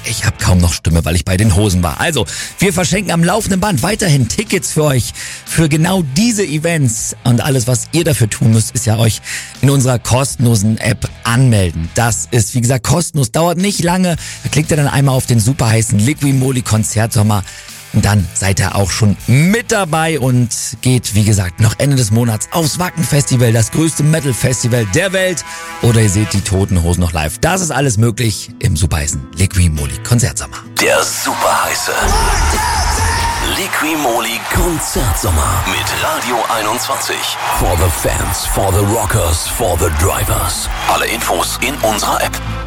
ich habe kaum noch Stimme, weil ich bei den Hosen war. Also, wir verschenken am laufenden Band weiterhin Tickets für euch, für genau diese Events. Und alles, was ihr dafür tun müsst, ist ja euch in unserer kostenlosen App anmelden. Das ist, wie gesagt, kostenlos, dauert nicht lange. Da klickt ihr dann einmal auf den super heißen Liqui-Moly Konzertsommer. Und dann seid ihr auch schon mit dabei und geht, wie gesagt, noch Ende des Monats aufs Wacken Festival, das größte Metal-Festival der Welt. Oder ihr seht die Toten Hosen noch live. Das ist alles möglich im superheißen Liqui-Moly Konzertsommer. Der superheiße Liqui-Moly Konzertsommer mit Radio 21. For the fans, for the rockers, for the drivers. Alle Infos in unserer App.